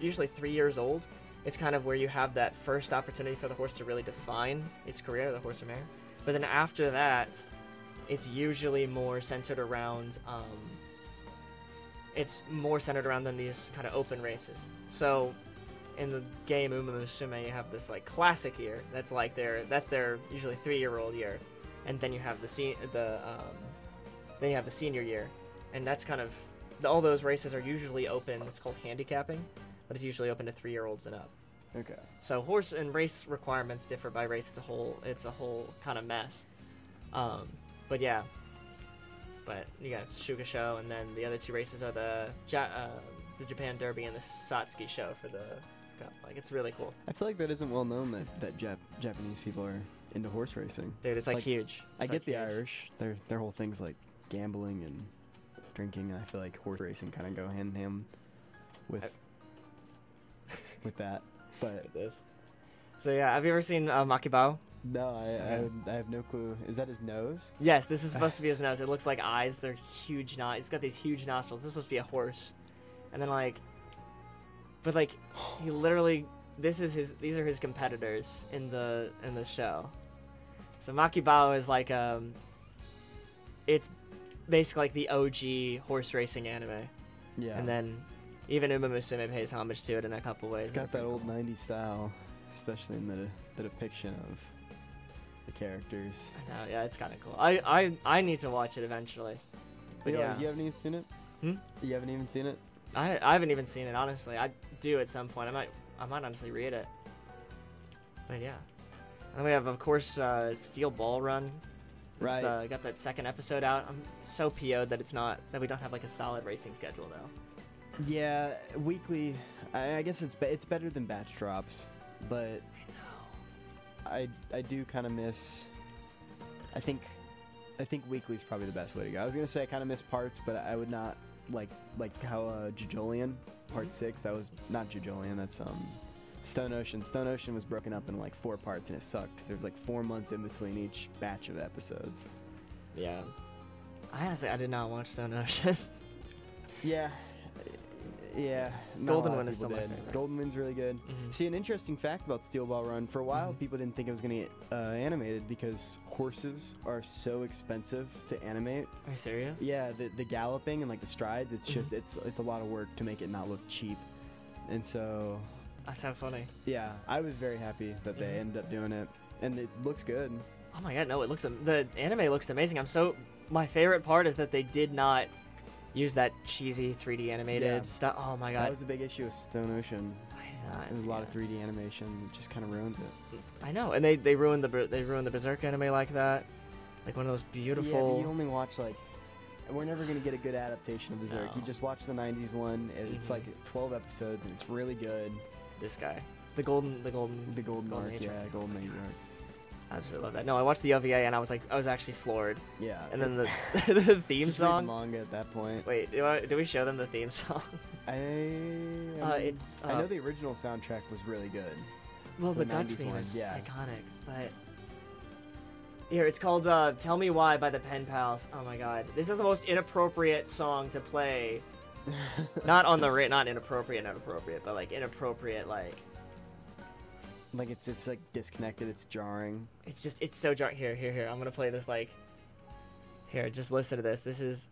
usually 3 years old. It's kind of where you have that first opportunity for the horse to really define its career, the horse or mare. But then after that, it's usually more centered around than these kind of open races. So in the game Uma Musume, you have this like classic year that's their usually 3-year-old year, and then you have the senior year, and that's kind of all those races are usually open. It's called handicapping, but it's usually open to 3-year-olds and up. Okay. So horse and race requirements differ by race. It's a whole kind of mess. But yeah. But you got Shuga and then the other 2 races are the Japan Derby and the Satsuki show for the cup. Like, it's really cool. I feel like that isn't well known that Japanese people are into horse racing. Dude, it's like huge. I get the Irish. Their whole thing's like gambling and drinking, and I feel like horse racing kind of go hand in hand with that. But this. So yeah, have you ever seen Makibao? No, I have no clue. Is that his nose? Yes, this is supposed to be his nose. It looks like eyes. They're huge. He's got these huge nostrils. This is supposed to be a horse, and then he literally. These are his competitors in the show. So Makibao is like it's basically like the OG horse racing anime. Yeah. And then even Uma Musume pays homage to it in a couple ways. It's got that old 90s style, especially in the depiction of the characters. I know, yeah, it's kind of cool. I need to watch it eventually. But yeah. You haven't even seen it? You haven't even seen it? I haven't even seen it, honestly. I do at some point. I might honestly read it. But yeah. And then we have, of course, Steel Ball Run. It's Right. Got that second episode out. I'm so PO'd that we don't have like a solid racing schedule though. Yeah, weekly. I guess it's better than batch drops, but I do kind of miss. I think weekly's probably the best way to go. I was gonna say I kind of miss parts, but I would not like how Jojolion Part 6. That was not Jojolion. That's Stone Ocean. Stone Ocean was broken up in like 4 parts, and it sucked because there was like 4 months in between each batch of episodes. Yeah. I did not watch Stone Ocean. Yeah. Golden Wind is still my favorite. Golden Wind's really good. Mm-hmm. See, an interesting fact about Steel Ball Run, for a while people didn't think it was going to get animated because horses are so expensive to animate. Are you serious? Yeah, the galloping and like the strides, it's just it's a lot of work to make it not look cheap. And so That's so funny. yeah, I was very happy that they ended up doing it, and it looks good. Oh my god, no, the anime looks amazing. My favorite part is that they did not use that cheesy 3D animated stuff. Oh my god. That was a big issue with Stone Ocean. There's a lot of 3D animation. It just kind of ruins it. I know, and they ruined the Berserk anime like that. Like one of those beautiful. Yeah, but you only watch like. We're never gonna get a good adaptation of Berserk. No. You just watch the '90s one. And it's like 12 episodes, and it's really good. This guy, the golden Golden Arc. Age. Yeah, Golden Age Arc. I absolutely love that. No, I watched the OVA and I was actually floored. Yeah. And then the theme just read song. the manga at that point. Wait, do we show them the theme song? I know the original soundtrack was really good. Well, the Guts 90s theme one, is yeah. iconic, but here it's called "Tell Me Why" by the Pen Pals. Oh my god, this is the most inappropriate song to play. Not inappropriate, but like inappropriate, like. Like it's like disconnected. It's jarring. It's so jarring. Here. I'm gonna play this like. Here, just listen to this. This is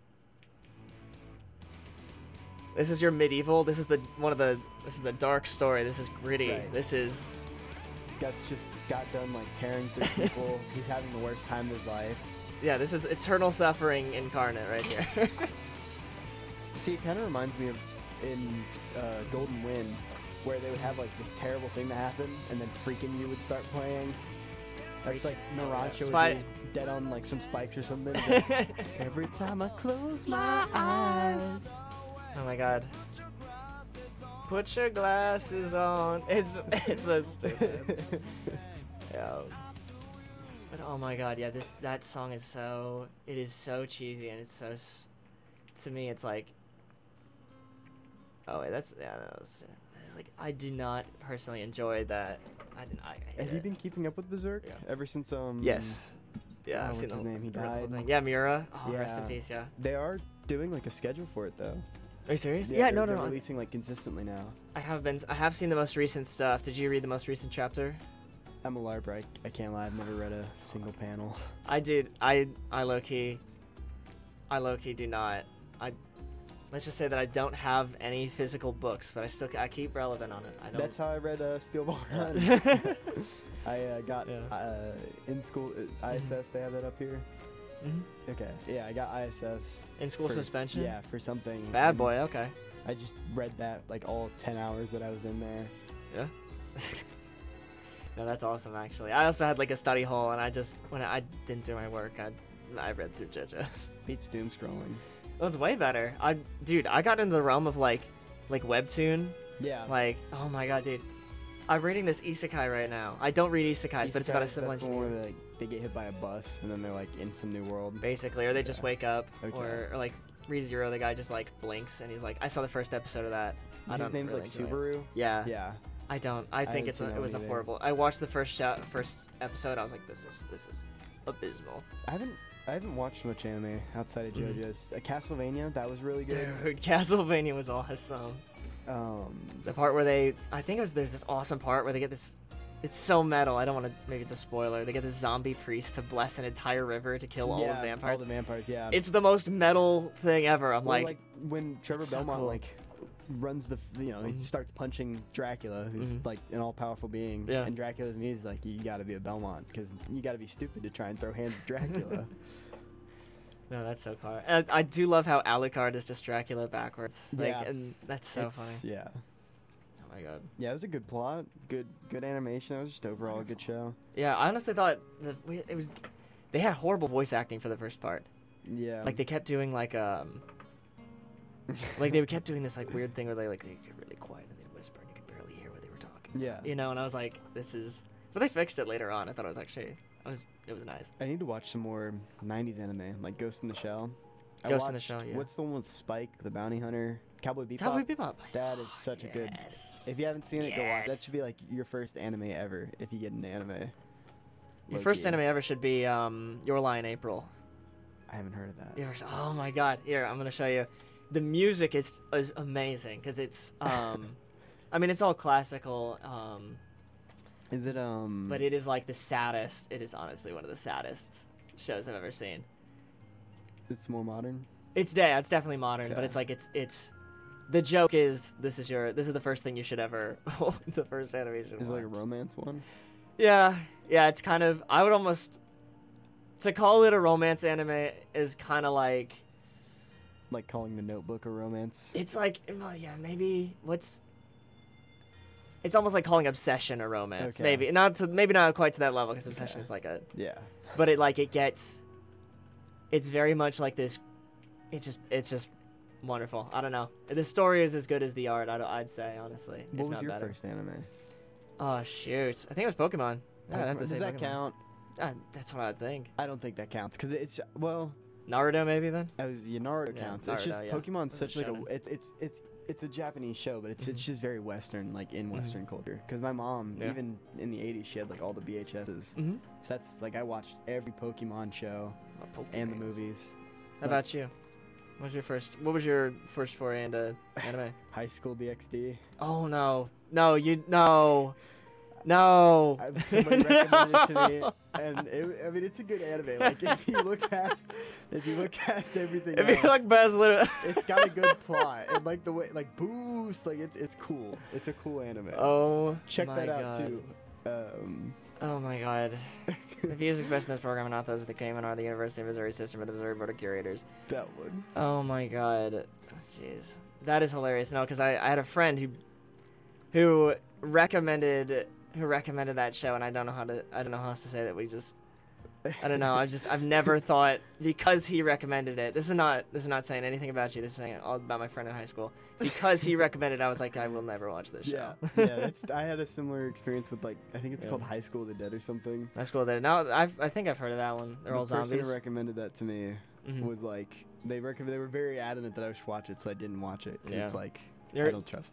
your medieval. This is a dark story. This is gritty. Right. This is. Guts just got done like tearing through people. He's having the worst time of his life. Yeah, this is eternal suffering incarnate right here. See, it kind of reminds me of in Golden Wind, where they would have like this terrible thing that happened, and then Freaking You would start playing. That's like Naranjo would be dead on like some spikes or something. Like, every time I close my eyes. Oh my god. Put your glasses on. It's so stupid. Yeah. But oh my god, yeah, that song is so cheesy, and it's so to me it's like. Oh wait, it's like I do not personally enjoy that. I Have you been keeping up with Berserk ever since Yes. Yeah, I've what's seen his name? He died. Yeah, Miura. Oh, Yeah. rest in peace. Yeah. They are doing like a schedule for it though. Are you serious? Yeah, no, they're no. releasing like consistently now. I have seen the most recent stuff. Did you read the most recent chapter? I'm a LARPer. I can't lie. I've never read a single panel. I did. I low key do not. Let's just say that I don't have any physical books, but I keep relevant on it. I don't. That's how I read Steel Ball Run. I got in school ISS. They have that up here. Mm-hmm. Okay. Yeah, I got ISS. In school suspension. Yeah, for something. Bad and boy. Okay. I just read that like all 10 hours that I was in there. Yeah. No, that's awesome. Actually, I also had like a study hall, and when I didn't do my work, I read through JoJo's. Beats doom scrolling. It was way better. I got into the realm of like webtoon. Yeah. Like, oh my god, dude. I'm reading this isekai right now. I don't read isekais, but it's about a civil that's the one engineer. where they get hit by a bus and then they're like in some new world. Basically, or they just wake up, Okay. or like ReZero, the guy just like blinks and he's like, I saw the first episode of that. His name's really like enjoy it." Subaru. Yeah. Yeah. I think haven't it seen that was a one either. horrible. I watched the first episode. I was like, this is abysmal. I haven't watched much anime outside of JoJo's. Castlevania, that was really good. Dude, Castlevania was awesome. The part where there's this awesome part where they get this. It's so metal. I don't want to. Maybe it's a spoiler. They get this zombie priest to bless an entire river to kill all the vampires. All the vampires, yeah. It's the most metal thing ever. I'm Well, like when Trevor it's so Belmont cool. like runs he starts punching Dracula, who's like an all-powerful being. Yeah. And Dracula's me is like, you got to be a Belmont because you got to be stupid to try and throw hands at Dracula. No, that's so cool. And I do love how Alucard is just Dracula backwards. Like, Yeah. and that's so funny. Yeah. Oh my god. Yeah, it was a good plot, good animation. It was just overall a good show. Yeah, I honestly thought they had horrible voice acting for the first part. Yeah. Like they kept doing like they kept doing this like weird thing where they get really quiet and they'd whisper and you could barely hear what they were talking. Yeah. You know, and I was like, but they fixed it later on. I thought it was nice. I need to watch some more 90s anime, like Ghost in the Shell. Ghost in the Shell, yeah. What's the one with Spike, the bounty hunter? Cowboy Bebop? Cowboy Bebop. That is such a good... Yes. If you haven't seen it, go watch. That Yes. should be like your first anime ever, if you get into anime. Your Low first key. anime ever should be Your Lie in April. I haven't heard of that. Oh my god. Here, I'm gonna show you. The music is amazing because it's I mean it's all classical Is it but it is like the saddest. It is honestly one of the saddest shows I've ever seen. It's more modern? It's definitely modern, but Okay. it's like it's the joke is this is the first thing you should ever the first animation. Is it like a watch. romance one? Yeah, it's kind of I would almost to call it a romance anime is kind of like Like calling The Notebook a romance? it's like well, yeah maybe it's almost like calling Obsession a romance. Okay. Maybe not quite to that level because Obsession is like Yeah. but it's very much like this. It's just wonderful. I don't know. The story is as good as the art. I'd say honestly. if What was not your better. first anime? Oh shoot! I think it was Pokemon. Yeah, I'd have to Does say that Pokemon. count? That's what I think. I don't think that counts because it's Naruto maybe then. Naruto Yeah, counts. It's just Naruto, yeah. Pokemon's That's such like shonen. it's a Japanese show, but it's just very Western, like in Western culture. Because my mom, Yeah. even in the '80s, she had like all the VHSs. Mm-hmm. So that's like I watched every Pokemon show and the movies. How about you? What was your first foray into anime? High School DxD. Oh no, no. Somebody recommended it to me, and it's a good anime. Like if you look past everything If else, you look past literally. it's got a good plot and like the way like boost, like it's cool. It's a cool anime. Oh, Check my that out God. too. Oh my god. The views expressed in this program are not those of the Cayman or the University of Missouri System or the Missouri Board of Curators. That one. Oh my god. Jeez. That is hilarious. No, because I had a friend who recommended that show, and I don't know how else to say that. I don't know. I've never thought because he recommended it. This is not saying anything about you. This is saying all about my friend in high school. Because he recommended it, I was like, I will never watch this show. Yeah. I had a similar experience with like I think it's Yeah. called High School of the Dead or something. That's cool. There now, I think I've heard of that one. They're all The person zombies. who recommended that to me Mhm. was like they were very adamant that I should watch it, so I didn't watch it because Yeah. it's like I You're- don't trust it.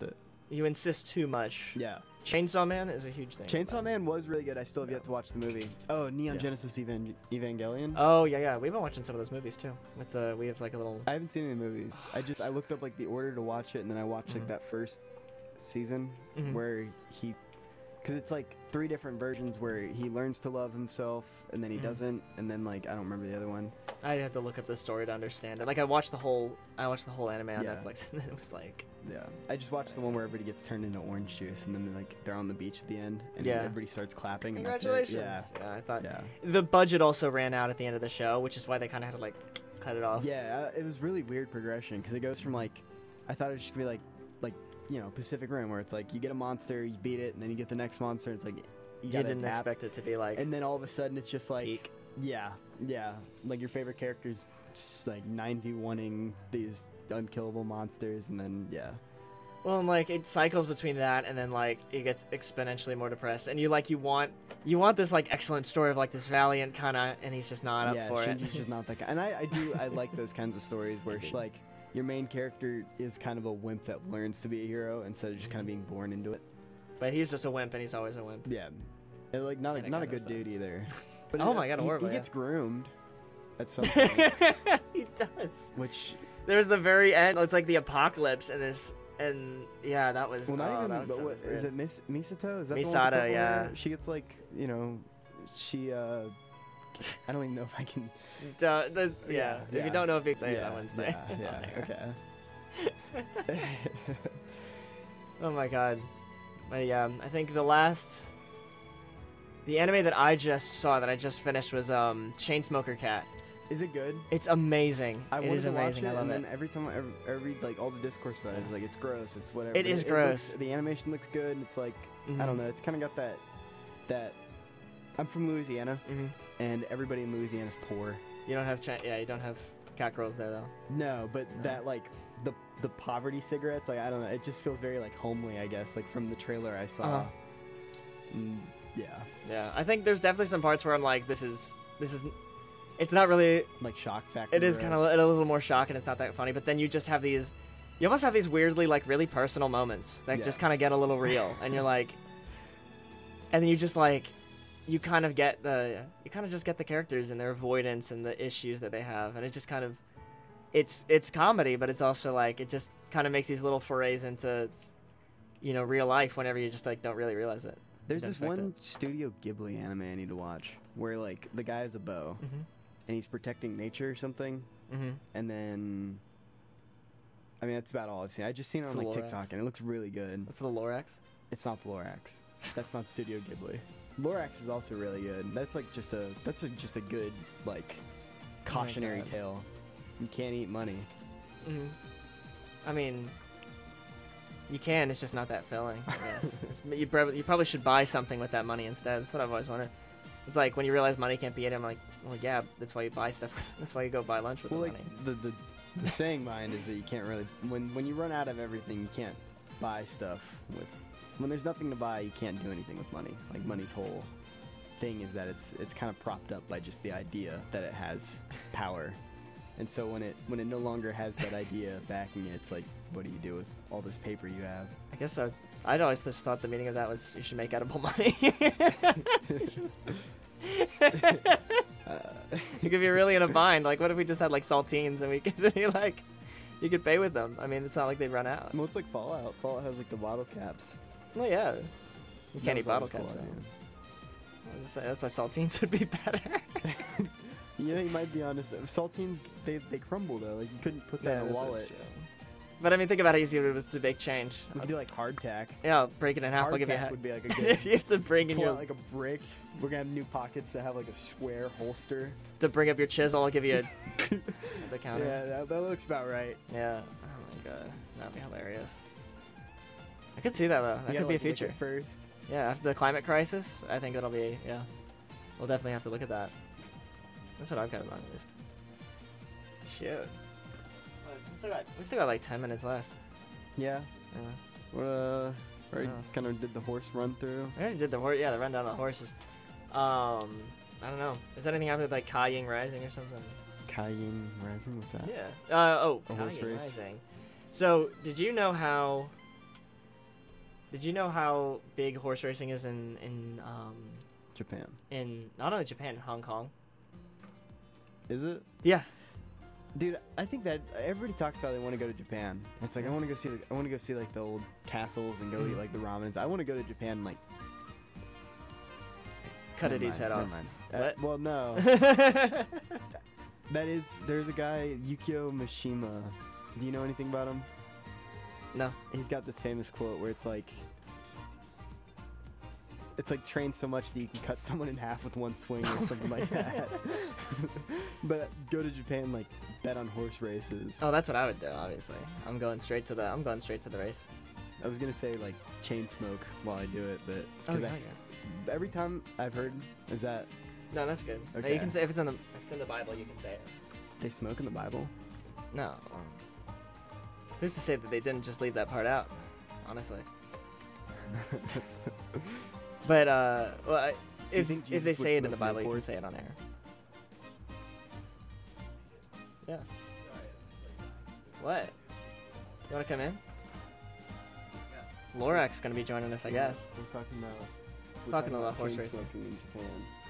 you insist too much. Yeah. Chainsaw Man is a huge thing. Chainsaw Man was really good. I still have yet to watch the movie. Oh, Neon Yeah. Genesis Evangelion. Oh yeah. We've been watching some of those movies too. We have like a little. I haven't seen any of the movies. I looked up like the order to watch it, and then I watched like Mhm. that first season Mhm. where because it's like 3 different versions where he learns to love himself and then he Mhm. doesn't, and then like I don't remember the other one. I had to look up the story to understand it. Like I watched the whole anime on Yeah. Netflix, and then it was like, Yeah, I just watched the one where everybody gets turned into orange juice, and then they're on the beach at the end, and Yeah. everybody starts clapping. And congratulations. That's it. I thought Yeah. the budget also ran out at the end of the show, which is why they kind of had to like cut it off. Yeah, it was really weird progression because it goes from like, I thought it was just gonna be like Pacific Rim, where it's like you get a monster, you beat it, and then you get the next monster. It's like you You gotta didn't adapt. expect it to be like And then all of a sudden it's just like, peak. yeah, like your favorite character's just like 9v1ing these unkillable monsters, and then Well, and like it cycles between that and then like it gets exponentially more depressed, and you want this like excellent story of like this valiant kind of, and he's just not up for Shinji's it. just not that guy. And I like those kinds of stories where do. like your main character is kind of a wimp that learns to be a hero instead of just kind of being born into it. But he's just a wimp, and he's always a wimp. Yeah, and like not And it a kinda good dude sucks. either. But Oh my God, he horrible, gets yeah. groomed at some point, He does. which There's the very end. It's like the apocalypse, and yeah, that was. well, not oh, even. that was But so what is weird. it? Misato? Is that the one with the Misato, purple yeah. hair? She gets like she I don't even know if I can. Yeah. If yeah. you don't know if you say it, I Yeah, wouldn't say. yeah, it yeah. on air. Okay. Oh my god. But yeah, I think the anime that I just saw that I just finished was Chainsmoker Cat. Is it good? It's amazing. I It wanted is to amazing. watch it, I love and it. then every time I read like all the discourse about it, it's like it's gross, it's whatever. It is gross. The animation looks good. And it's like I Mhm. don't know. It's kind of got that. I'm from Louisiana, Mhm. and everybody in Louisiana is poor. You don't have you don't have cat girls there though. No, but No. that like the poverty cigarettes, like I don't know. It just feels very like homely, I guess, like from the trailer I saw. Uh-huh. Yeah, Yeah, I think there's definitely some parts where I'm like, this is. It's not really. like shock factor. It is kind of a little more shocking. It's not that funny, but then you just have these. You almost have these weirdly like really personal moments that Yeah. just kind of get a little real, and you're like, and then you just like, you kind of just get the characters and their avoidance and the issues that they have, and it just kind of, it's comedy, but it's also like it just kind of makes these little forays into, real life whenever you just like don't really realize it. There's Don't this expect one Studio Ghibli anime I need to watch where like the guy has a bow Mhm. and he's protecting nature or something, Mhm. and then I mean that's about all I've seen. I just seen it It's on the like Lorax. TikTok and it looks really good. What's the Lorax? It's not the Lorax. That's not Studio Ghibli. Lorax is also really good. That's like just a good like cautionary God. tale. You can't eat money. Mhm. I mean, you can. It's just not that filling. I guess you probably should buy something with that money instead. That's what I've always wanted. It's like when you realize money can't be eaten. I'm like, well, yeah, that's why you buy stuff. That's why you go buy lunch with Well, the like money. the saying behind is that you can't really when you run out of everything, you can't buy stuff with. When there's nothing to buy, you can't do anything with money. Like money's whole thing is that it's kind of propped up by just the idea that it has power. And so when it no longer has that idea backing it, it's like, what do you do with all this paper you have? I guess so. I'd always just thought the meaning of that was you should make edible money. You could be really in a bind. Like, what if we just had like saltines and we could be like, you could pay with them. I mean, it's not like they run out. Well, it's like Fallout. Fallout has like the bottle caps. Well, yeah. You can't That eat was bottle always caps. cool, though. I'm just saying, that's why saltines would be better. You know, you might be honest. Saltines, they crumble though. Like you couldn't put that in a that's wallet. true. But I mean, think about how easy it was to make change. We could do like hardtack. Yeah, I'll break it in half. I'll give you a Hardtack half. would be like a good. You have to bring in Pull your out like a brick. We're gonna have new pockets that have like a square holster. to bring up your chisel. I'll give you the counter. Yeah, that looks about right. Yeah. Oh my god, that'd be hilarious. I could see that though. That You could gotta, be a like, look feature. at first. Yeah, after the climate crisis, I think it'll be. Yeah, we'll definitely have to look at that. That's what I've got about this. Shoot. We still got like 10 minutes left. Yeah. Yeah. Already else? kind of did the horse run through. I already did the horse. Yeah, the rundown of the horses. I don't know. Is that anything after like Kaiying Rising or something? Kaiying Rising, what's that? Yeah. A horse Kaiying race. Rising. So, did you know how Did you know how big horse racing is in Japan. not only Japan, Hong Kong? Is it? Yeah. Dude, I think that everybody talks about they want to go to Japan. It's like I want to go see like the old castles and go eat like the ramens. I want to go to Japan and, like Cut never a dude's mind, head never off. mind. What? Well, no. There's a guy, Yukio Mishima. Do you know anything about him? No. He's got this famous quote where it's like train so much that you can cut someone in half with one swing or something like that. But go to Japan, like bet on horse races. Oh, that's what I would do. Obviously, I'm going straight to the race. I was gonna say like chain smoke while I do it, but Oh 'cause yeah, every time I've heard is that No, that's good. No, Okay. you can say if it's in the Bible, you can say it. they smoke in the Bible. No. Who's to say that they didn't just leave that part out? Honestly. But well, Do you if think they Jesus would say it in the smoke Bible, you can Newports? say it on air. Yeah. What? You want to come in? Lorak's gonna be joining us, I guess. We're talking about horse chain racing. smoking in Japan.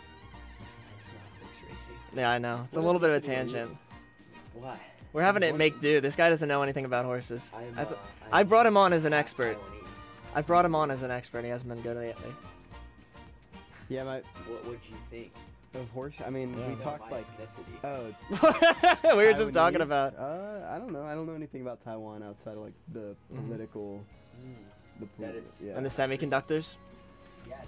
Yeah, I know. It's a What little bit of a ethnicity are you? tangent. Why? We're having it make do. This guy doesn't know anything about horses. I brought him on as an expert. I brought him on as an expert. He hasn't been good lately. Yeah, What would you think? of horse. I mean, Yeah. we About talked my like ethnicity? oh. We were just talking Taiwanese? about. I don't know. I don't know anything about Taiwan outside of like the Mhm. political. That it's- Yeah. And the semiconductors. Yeah,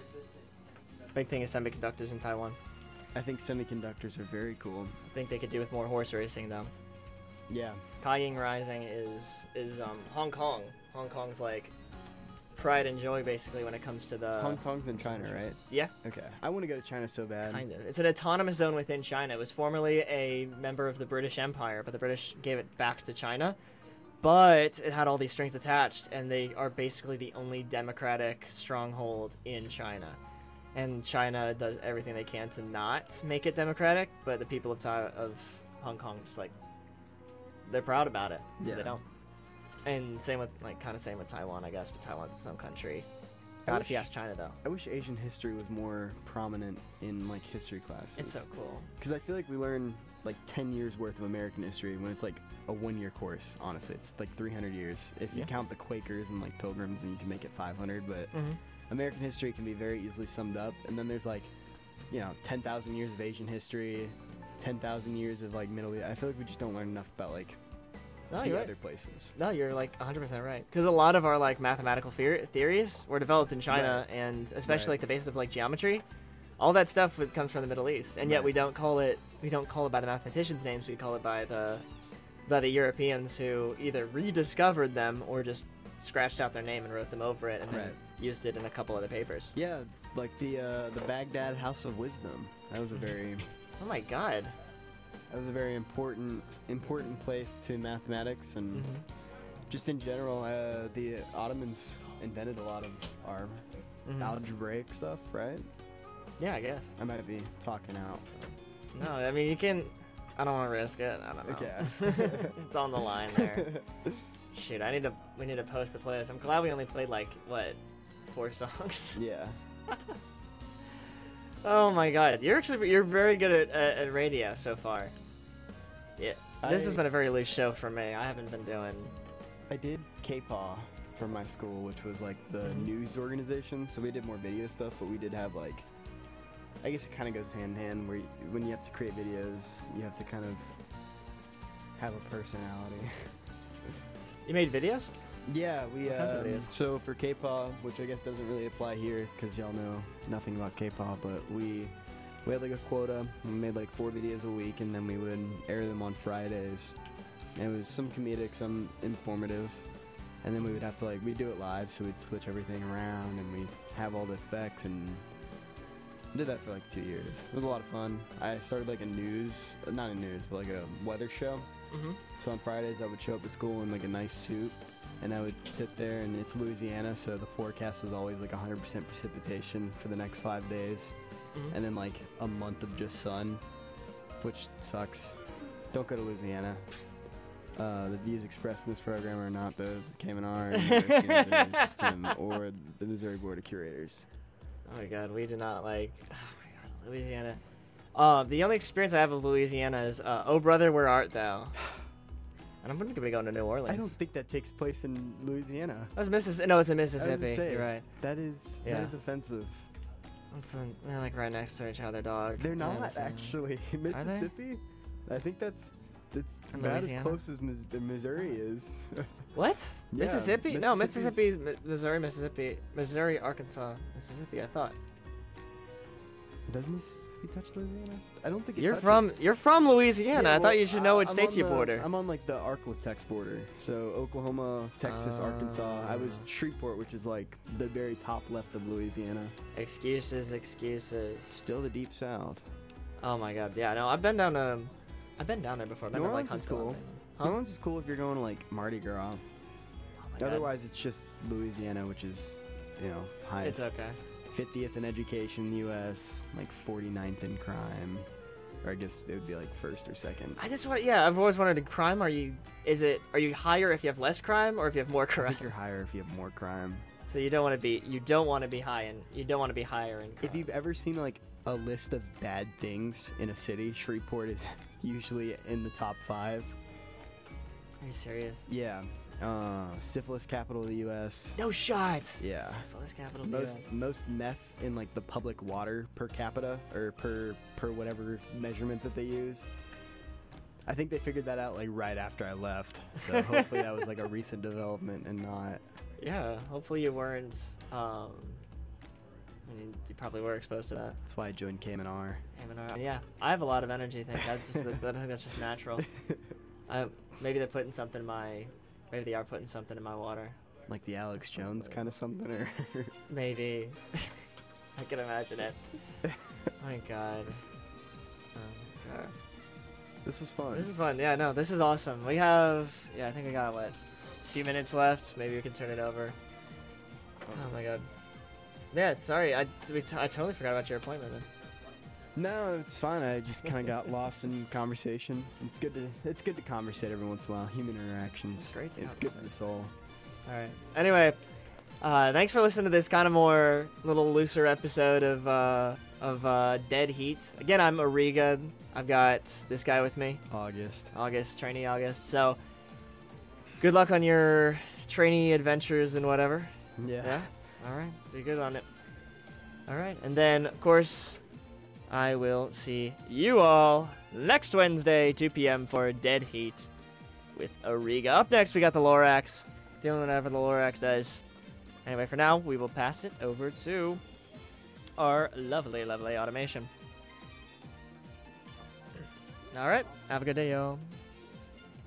they're Big thing is semiconductors in Taiwan. I think semiconductors are very cool. I think they could do with more horse racing though. Yeah. Kaiying Rising is Hong Kong. Hong Kong's like pride and joy basically when it comes to the Hong Kong's in China, right? Yeah, Okay. I want to go to China so bad. kind of. It's an autonomous zone within China. It was formerly a member of the British Empire, but the British gave it back to China. But it had all these strings attached, and they are basically the only democratic stronghold in China. And China does everything they can to not make it democratic, but the people of Hong Kong just like they're proud about it, so Yeah. they don't. And same with same with Taiwan, I guess, but Taiwan's its own country. I Not if you wish- ask China though. I wish Asian history was more prominent in like history classes. It's so cool. Because I feel like we learn like 10 years worth of American history when it's like a 1-year course. Honestly, it's like 300 years if you Yeah. count the Quakers and like Pilgrims, and you can make it 500. But Mm-hmm. American history can be very easily summed up. And then there's like, 10,000 years of Asian history, 10,000 years of like Middle East. I feel like we just don't learn enough about like No, the you're other right. places. No, you're like 100% right. Because a lot of our like mathematical theories were developed in China, Right. and especially Right. like the basis of like geometry, all that stuff comes from the Middle East. And yet Right. we don't call it by the mathematicians' names. We call it by the Europeans who either rediscovered them or just scratched out their name and wrote them over it and then Right. used it in a couple other papers. Yeah, like the Baghdad House of Wisdom. That was a very Oh my God. important place to mathematics and Mhm. just in general. The Ottomans invented a lot of our Mhm. algebraic stuff, right? Yeah, I guess. I might be talking out. No, I mean you can. I don't want to risk it. I don't know. Okay. It's on the line there. Shoot, we need to post the playlist. I'm glad we only played like what, 4 songs. Yeah. Oh my God, you're very good at radio so far. Yeah, this has been a very loose show for me. I haven't been doing. I did KPAW for my school, which was like the news organization. So we did more video stuff, but we did have like, I guess it kind of goes hand in hand where when you have to create videos, you have to kind of have a personality. You made videos? Yeah, we What kinds of videos? so for K-pop, which I guess doesn't really apply here because y'all know nothing about K-pop, but we had like a quota. We made like 4 videos a week, and then we would air them on Fridays. And it was some comedic, some informative, and then we would have to like we do it live, so we'd switch everything around, and we have all the effects, and I did that for like 2 years. It was a lot of fun. I started like not a news, but like a weather show. Mm-hmm. So on Fridays, I would show up at school in like a nice suit, and I would sit there, and it's Louisiana, so the forecast is always like 100% precipitation for the next 5 days, Mhm. and then like a month of just sun, which sucks. Don't go to Louisiana. The views expressed in this program are not those of the Cayman-R University Missouri System or the Missouri Board of Curators. Oh my god, we do not like. Oh my god, Louisiana. The only experience I have with Louisiana is, oh brother, where art thou? And I'm gonna be going to New Orleans. I don't think that takes place in Louisiana. That was No, it's in I was Mississippi. gonna say, You're right. that is Yeah. offensive. They're like right next to each other, dog. They're Yeah, not so- actually. Mississippi. I think that's In about as Louisiana? close as Missouri is. What? Yeah, Mississippi? No, Mississippi's- Mississippi, Missouri, Arkansas, Mississippi. I thought. Does Mississippi touch Louisiana? I don't think it You're touches. from Louisiana. Yeah, I thought well, you should know which I'm states on you the- border. I'm on like the Arklatex border, so Oklahoma, Texas, Arkansas. I was Shreveport, which is like the very top left of Louisiana. Excuses. Still the deep south. Oh my god. Yeah, no, I've been down there before. I've been New to, like, Orleans is Huntsville, I cool. think. New Huh? Orleans is cool if you're going to like Mardi Gras. Oh my god. Otherwise, it's just Louisiana, which is, It's highest. okay. 50th in education in the U.S., like 49th in crime. Or I guess it would be like first or second. I've always wondered, in crime, are you higher if you have less crime or if you have more I crime? think you're higher if you have more crime. So you don't want to be higher in crime. If you've ever seen like a list of bad things in a city, Shreveport is usually in the top 5. Are you serious? Yeah. Syphilis capital of the U.S. No shots. Yeah. Syphilis capital of the US. Most meth in like the public water per capita or per whatever measurement that they use. I think they figured that out like right after I left. So hopefully that was like a recent development and not. Yeah. Hopefully you weren't. I mean, you probably were exposed to that. That's why I joined Cayman-R. Yeah. I have a lot of energy. I think that's just natural. Maybe they're putting something in my. Maybe they are putting something in my water. Like the Alex Jones kind of something, or Maybe. I can imagine it. My god. Oh, god. this was fun. This is fun. Yeah, no, this is awesome. We have, I think we got, 2 minutes left. Maybe we can turn it over. Oh my god. Yeah, sorry. I totally forgot about your appointment then. No, it's fine. I just kind of got lost in conversation. It's good to conversate every once in a while. Human interactions. It's great to It's good for the soul. All right. Anyway, thanks for listening to this kind of more little looser episode of Dead Heat. Again, I'm Ariga. I've got this guy with me, August. trainee August. So, good luck on your trainee adventures and whatever. Yeah. All right. Do good on it. All right. And then, of course, I will see you all next Wednesday, 2 p.m. for Dead Heat with Ariga. Up next, we got the Lorax, doing whatever the Lorax does. Anyway, for now, we will pass it over to our lovely, lovely automation. All right. Have a good day, y'all.